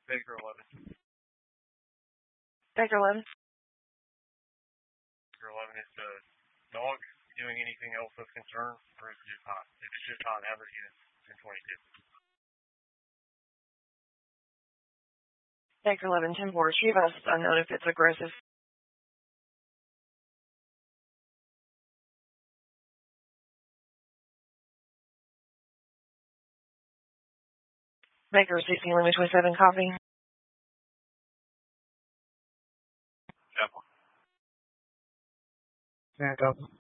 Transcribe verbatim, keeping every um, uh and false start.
Baker eleven. Baker eleven. Baker eleven, is the dog doing anything else of concern, or is it just hot? If it's just hot, have her units in twenty-two. Baker eleven, ten four, retrieve us, unknown if it's aggressive. Baker sixteen, limit twenty-seven, copy. Chapel. Yeah, copy.